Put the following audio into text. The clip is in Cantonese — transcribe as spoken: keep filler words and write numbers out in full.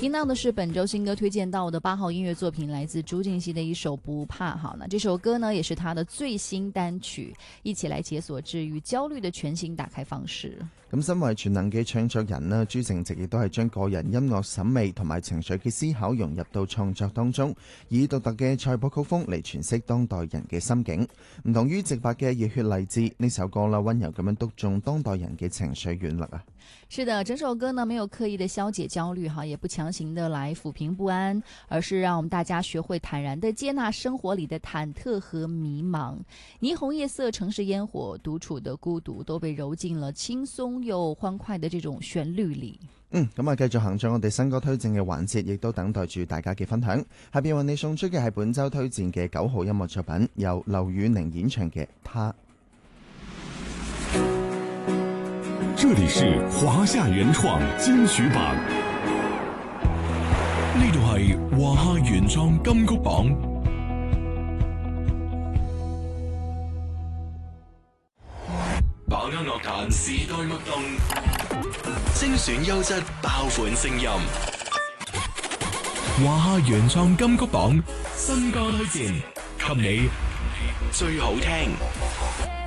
听到的是本周新歌推荐到的八号音樂作品，來自朱婧汐的一首不怕。好，那這首歌呢也是她的最新單曲，一起來解鎖治癒焦慮的全新打開方式。 咁身為全能嘅唱作人呢，朱婧汐亦都係將個人音樂審美同埋情緒嘅思考融入到創作當中，以獨特嘅賽博曲風嚟詮釋當代人嘅心境。唔同於直白嘅熱血勵志，呢首歌啦溫柔咁樣篤中當代人嘅情緒軟肋啊。 是的，整首歌呢沒有刻意的消解焦慮哈，也不強行的來撫平不安，而是讓我們大家學會坦然的接納生活裏的忐忑和迷茫。霓虹夜色、城市煙火、獨處的孤獨都被揉進了輕鬆又歡快的這種旋律裏。 嗯，咁啊繼續行進我哋新歌推薦嘅環節，亦都等待住大家嘅分享。下邊為你送出嘅係本周推薦嘅九號音樂作品，由劉宇寧演唱嘅《他》。 這裡是華夏原創金曲榜，呢度係華夏原創金曲榜。把握樂壇時代脈動，精選優質爆款聲音。華夏原創金曲榜新歌推薦，給你最好聽。